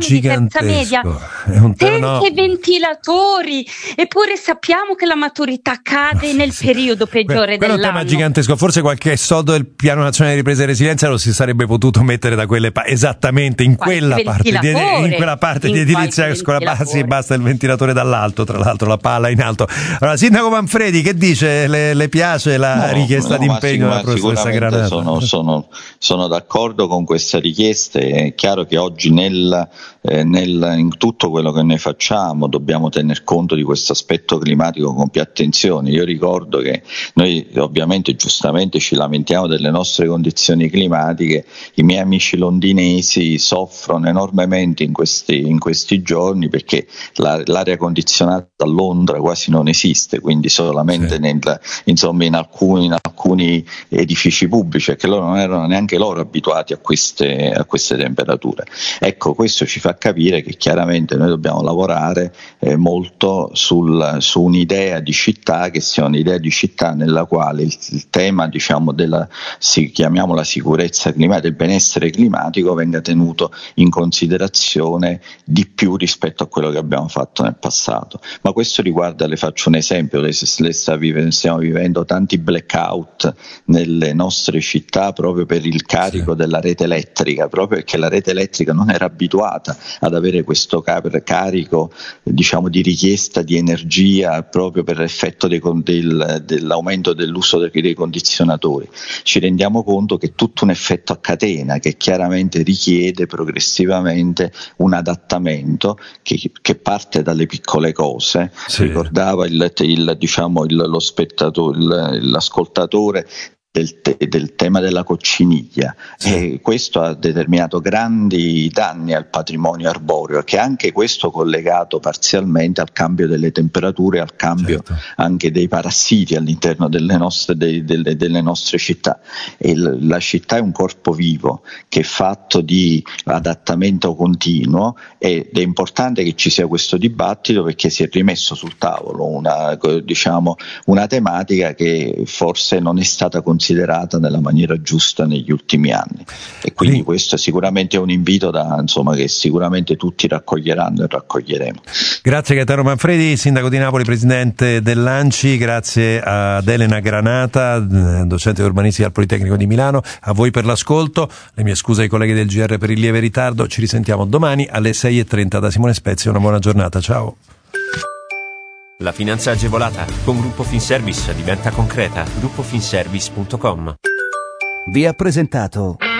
di terza media senza ventilatori, eppure sappiamo che la maturità cade nel periodo peggiore quello dell'anno. È un tema gigantesco, forse qualche soldo del Piano Nazionale di Ripresa e Resilienza lo si sarebbe potuto mettere da quelle esattamente in quella parte di edilizia scolastica. Sì, basta il ventilatore dall'alto, tra l'altro la pala in alto. Allora, Sindaco Manfredi, che dice? Le piace la richiesta di impegno della professoressa Granata? Sono d'accordo con questa richiesta. È chiaro che oggi in tutto quello che noi facciamo dobbiamo tener conto di questo aspetto climatico con più attenzione. Io ricordo che noi ovviamente giustamente ci lamentiamo delle nostre condizioni climatiche, i miei amici londinesi soffrono enormemente in questi giorni perché l'aria condizionata a Londra quasi non esiste, quindi solamente in alcuni edifici pubblici, perché loro non erano neanche loro abituati a queste temperature. Ecco, questo ci fa capire che chiaramente noi dobbiamo lavorare molto su un'idea di città che sia un'idea di città nella quale il tema, diciamo, chiamiamola sicurezza climatica, il benessere climatico venga tenuto in considerazione di più rispetto a quello che abbiamo fatto nel passato. Ma questo riguarda, le faccio un esempio, stiamo vivendo tanti blackout nelle nostre città proprio per il carico della rete elettrica, proprio perché la rete elettrica non era abituata ad avere questo carico, diciamo, di richiesta di energia proprio per effetto dell'aumento dell'uso dei condizionatori. Ci rendiamo conto che è tutto un effetto a catena che chiaramente richiede progressivamente un adattamento che parte dalle piccole cose. Ricordava l'ascoltatore del tema della cocciniglia, e questo ha determinato grandi danni al patrimonio arboreo, che anche questo collegato parzialmente al cambio delle temperature, al cambio anche dei parassiti all'interno delle nostre città. E la città è un corpo vivo che è fatto di adattamento continuo, ed è importante che ci sia questo dibattito perché si è rimesso sul tavolo una tematica che forse non è stata considerata nella maniera giusta negli ultimi anni, e quindi questo è sicuramente un invito che sicuramente tutti raccoglieranno e raccoglieremo. Grazie Gaetano Manfredi, sindaco di Napoli, presidente dell'ANCI, grazie ad Elena Granata, docente di urbanistica al Politecnico di Milano, a voi per l'ascolto, le mie scuse ai colleghi del GR per il lieve ritardo, ci risentiamo domani alle 6:30 da Simone Spezia, una buona giornata, ciao. La finanza agevolata con Gruppo Finservice diventa concreta. GruppoFinservice.com vi ha presentato